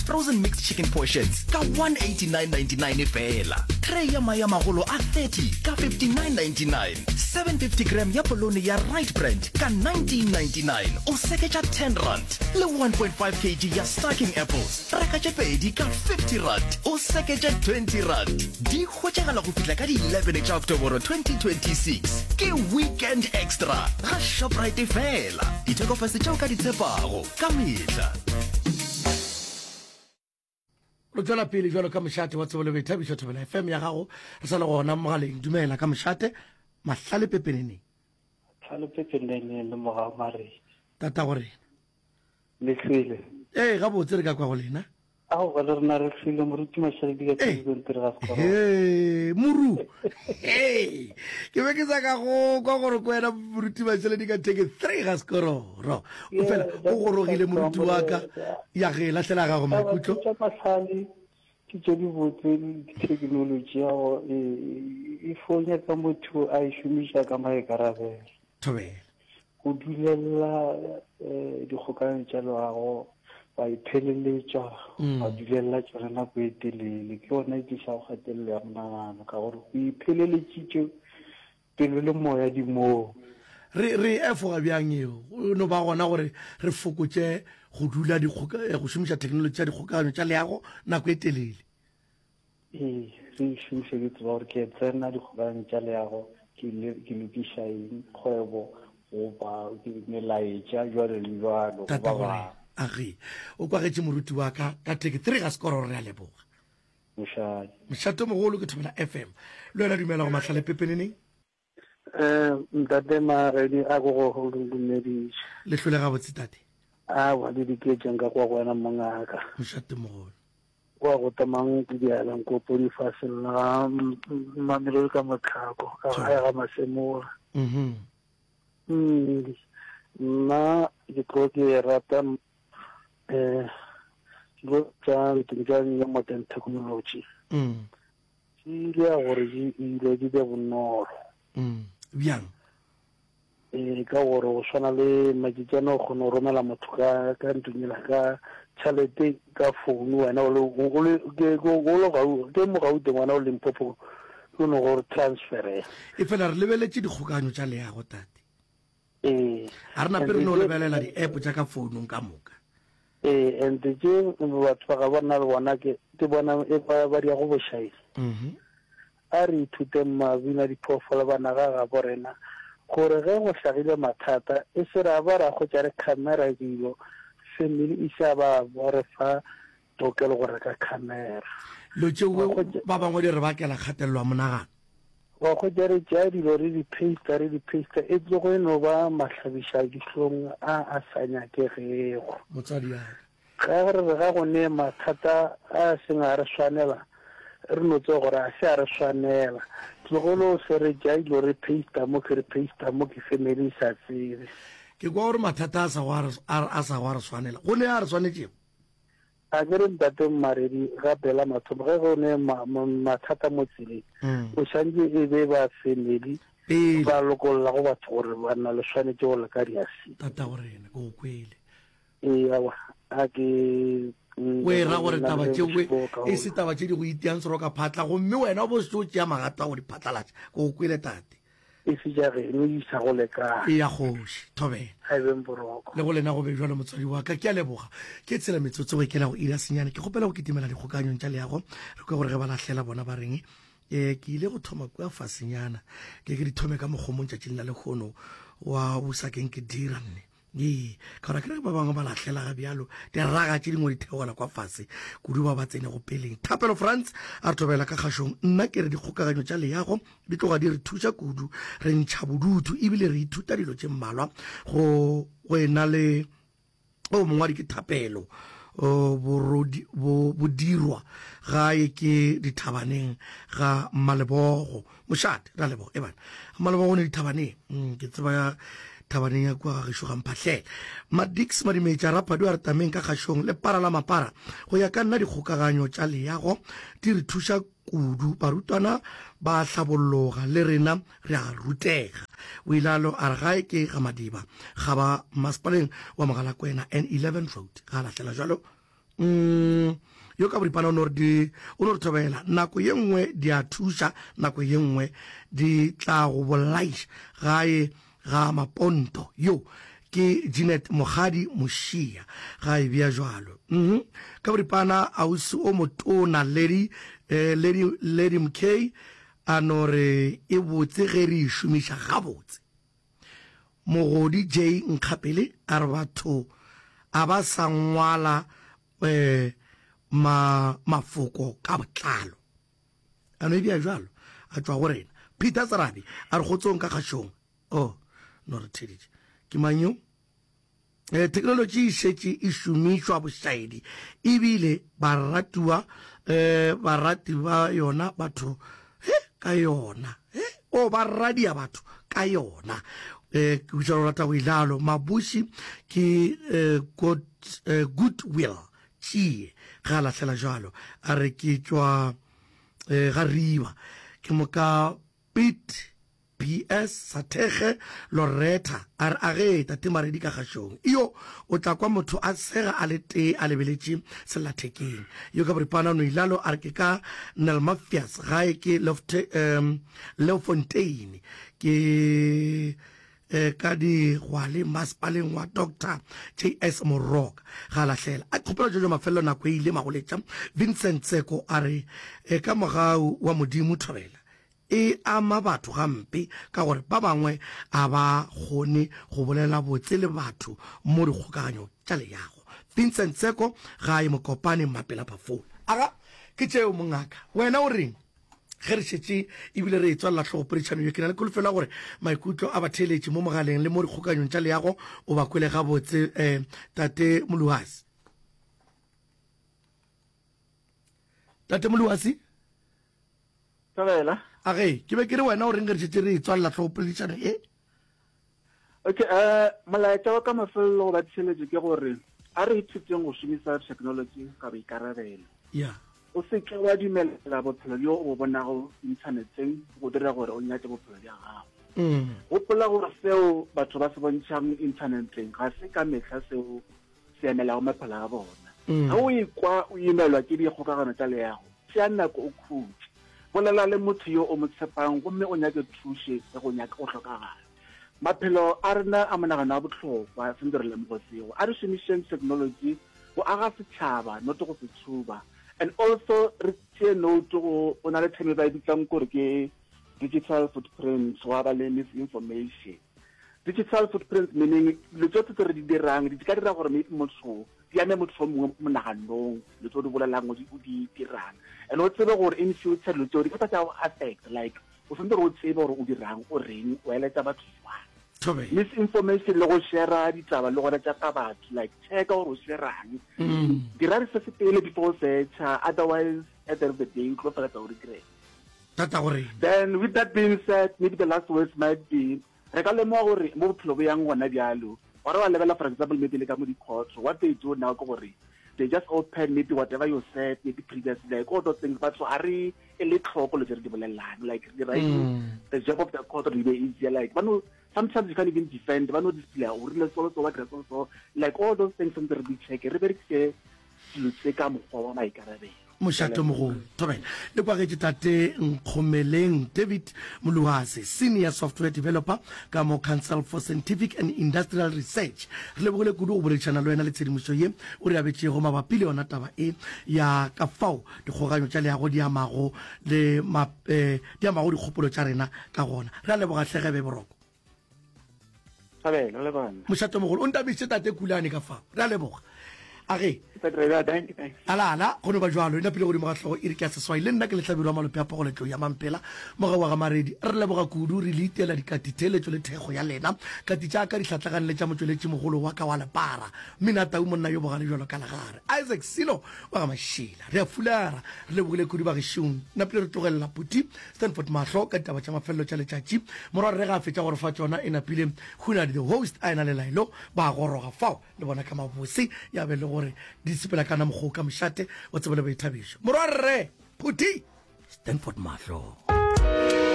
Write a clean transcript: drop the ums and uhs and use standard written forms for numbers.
Frozen mixed chicken portions ka 189.99 fela. Tray ya maya magolo a 30 ka 59.99. 750 gram ya polone ya right brand ka 19.99. O sekecha 10 rand. Le 1.5 kg ya stacking apples. Reka tše pedi ka 50 rand. O sekecha 20 rand. Di hwetšagala go fihla ka di 11 tša October 2026. Ke weekend extra. Ga Shoprite fela. Dithekofase tšeo ka di tshepago ka mehla. Lo tswela pele jwalo ka Mošate wa Tsebole Boithabišo Thobela FM ya gago re sa le gona mogaleng. Dumela ka Mošate Mahlale pepeneneng. Mahlale pepeneneng le moga mare. Tata gore le hlwele. Ga botse re ka kwa go lena. Ao ga le rena re hlwele moruti Mašale di ka tsebontere ga sekoro. Muru. Ke be ke sa ka go kwa gore ko ena moruti Mašale di ka take 3 ga sekoro. O fela o gorogile moruti wa ka ya ge lahlela ga go maikutlo. Mahlale ke tse di botse technology ya go e fonya ka motho a e šomiša ka maikarabelo. Thobela go dulela dikgokagano tša loago ba ipheleletša ba dulela tšona nako e telele ke yona e tliša go gatelelo ya monagano ka gore go ipheleletšitše pelo le moya di moo re efoga bjang eo no ba gona gore re fokotše go dula go šomiša thekenoloji ya dikgokagano tša leago nako e telele. Re šomiše ke tseba gore ke tsena dikgokagano tša leago ke lokiša eng kgwebo goba melaetša jwalo le jwalo tata gore age o kwagetše moruti wa ka ka take 3 ga sekoro re a leboga. Mošate mogolo ke Thobela FM le wena dumela go Mahlale pepeneneng. Ntate Maredi a go go dumediše le hlole ga botse tate wa le diketšeng ka kwa go wena mongaka Mošate mogolo wa go tamang ke dialang kopo di fasela mamelo ka motlhako ka ga masemola. Nna ke tlo ke rata dilo tša ya modern technology ke ile ya gore ile di be bonolo bjang ka gore go swana le makitsana o kgone go romela motho ka ntunyela ka tšhalete ka founu wena ke mogauteng wena o Limpopo o ne gore transfere e fela re lebeletše dikgokaganyo tša leago tate ga re nape re no lebelela di-app tša ka founung ka moka and ke batho ba ga bona le bona ke bona e ba dia go bošaedi a re ithute mabina diphoofolo bana ga borena gore ge go hlagile mathata e se ra ba ra go tša re camera dilo family isa ba bore fa tokelo gore ka camera lo tšeo ba bangwe di re bakela kgatelelwa monagano wa go jare tša dilo re di paste e tlo go no ba mahlabiša dihlong a sa nyakegego motsadi ya ga re ga go ne mathata a senga re swanela re no tso gore a se a re swanela tlogolo se re tša dilo re paste mo ke family sa tsebe ke kwa gore mathata a sa go a re swanela go ne a re swanetšego a ke re ntate Maredi gapela mathomo ge go ne mathata mo tseleng o šantse e be ba family ba lokolola go batho gore ba nna le swanetše go leka diasi tata gorena ke go kwele awa a ke o e ra gore taba tšewe e se taba tše di go iteang sero ka phatla gomme wena o bo se o tšea magata go di phatlalatša ke go kwele tate e fija ge no isa go leka e ya kgoši Thobela ha e ben boroko le go lena go be jwalo motswadi wa ka ke a leboga ke tsela metsotso go ikela go ila senyane ke gopela go kitimela dikgokaganyong tša leago re kwa gore ge ba lahlela bona ba reng ke ile go thoma kua fasenyana ke di thome ka mogomong tšatši lena le kgono wa busakeng ke dira nne ka gore ke re ba bangwe ba lahlela ga bjalo diraga tše dingwe di theogela kwa fase kudu ba tsene go peleng Thapelo France a re Thobela ka kgašong nna ke re dikgokaganyo tša leago di tloga di re thuša kudu re ntšha bodutu ebile re ithuta dilo tše mmalwa go ena le o mongwadi ke Thapelo bodirwa gae ke dithabaneng ga Malebogo Mošate ra leboga bana Malebogo ne dithabaneng ke tseba thabaneng ya kwa ga gešo ga mphatlhela Madix Madimetša rapadi a re tameng ka kgašong le para la mapara go ya ka nna dikgokaganyo tša leago di re thuša kudu barutwana ba hlabolloga le rena re a rutega o ilalo a re gae ke ga Madiba ga ba masepaleng wa Mogalakwena N11 road ga lahlela jalo yo ka boripana o no re thobela nako ye nngwe di a thuša nako ye nngwe di tla go bolaiša gae ga maponto yo ke Jeanette Mogadi Moshia ga e bia jwalo ka boripana ausi o motona Lady MK a no re e botse ge re šomiša gabotse mogodi J Nkgapele a re batho a ba sa ngwala mafoko ka botlalo a no e bia jwalo a tšwa go rena Peter Sarabi a re gotsong ka kgašong no re theditše ke manyo technology e šetše e šomišwa bošaedi ebile barati ba yona batho ka yona ba radia batho ka yona ke uša go rata go ilalo mabuši ke goodwill tšie ga a lahlela jalo a re ke tšwa ga riba ke moka PS Sathege Loretta a re age tate Maredi ka kgašong iyo o tla kwa motho a sega a le tee a lebeletše sellathekeng yo ka boripana no ilalo a re ke ka Nelmafias gae ke Leofontein ke ka di gwale maspaleng wa Dr. J.S. Moroka ga lahlela a kgopela jojo mafelelo nako e ile magoletša Vincent Tseko a re ka mogau wa modimo thobela e ama batho gampe ka gore ba bangwe a ba gone go bolela botse le batho mo dikgokaganyo tša leyago Vincent Tseko ga e mokopane mapela phafolo aga ke tšeo mongaka wena o reng ge re šetše ebile re e tswalela tlhogo poritšhano yo ke na le kolofela gore maikutlo a batheletše mo mogaleng le mo dikgokaganyong tša leyago o ba kwele gabotse tate Moluhasi Tabela age ke be ke re wena o reng ge re šetše re e tswalela tlhogo poritšhano okay molaetša wa ka mafelelo go batheletše ke gore a re ithuteng go šomisa technology ka boikarabelo o se ke wa dumelela bophelo jo o bonago inthaneteng go dira gore o nyate bophelo bja gago gopola gore seo batho ba se bontšhang inthaneteng ga se ka metlha seo se emelago maphelo a bona ga o ikwa o imelwa ke dikgokagano tša leago tšea nako o khutše bolela le motho yo o mo tshepang gomme o nyake thuše ge go nyaka go tlhokagala maphelo a rena a monagano a botlhokwa sentse re lemogo seo a re šomišeng technology go aga setšhaba noto go se tshuba and also re tšee note go o na le theme ba e bitsang kore ke digital footprint wa ba le misinformation digital footprint meaning dilo tso tse re di dirang di ka dira gore maybe motho di ame motho mongwe monaganong dilo tse di bolelang o di dirang and o tsebe gore in future dilo tseo di ka tsa affect like o sentse gore o tsebe gore o dirang o reng o eletsa batho jwang misinformation le go share ditaba le gore tša batho like checka gore o sharang dira research pele before search otherwise at the end of the day o tlo fela o regret then with that being said maybe the last words might be re ka lemoga gore mo bophelo bo yang gona bjalo gore wa lebela for example maybe le ka mo di-courts what they do now ke gore they just open maybe whatever you said maybe previously like all those things but so are e le tlhoko le tse re di bolelang like the job of the court will be easier like sometimes you can't even defend bano display o rile so like all those things from the check re berekise dilo tse ka mokgwa wa maikarabelo Moshato mogolo thobela le kwa ge tate Nkgomeleng David Moluhasi senior software developer ka mo Council for Scientific and Industrial Research re le bogole kudu o boletšana le wena le tshedimošo ye o re abetšego mabapi le yona taba e ya ka fao dikgoganyo tša leago di amago dikgopolo tša rena ka gona re a leboga tlhegebe boroko Moshato mogolo o ntabiše tate Kulane ka fao re a leboga age ala go no ba jwalo ina pele go di mogatlhogo e re ke a seswai le nna ke letlhabelo wa malope a pagoletlo ya mampela moga wa ga maredi re leboga kudu re le itela dikatitheletšo le thego ya lena kati jaaka di tlhatlaganele tša motsweletši mogolo wa ka wa lepara mmina tau monna yo bogale jalo ka legare Isaac Silo wa ga mašila re a fulara re lebogile kudu ba gešong nna pele re tlogelela puti Stanford mahlo ka ditaba tša mafelelo tša letšatši morwa re ga a fetša gore fa tšona e napile hunadi the host a ena le laelo ba goroga fao le bona ka mabose ya be le gore di sepela kana mokgo ka mošate o tsebele baithabišo morwa rre puti Stanford mahlo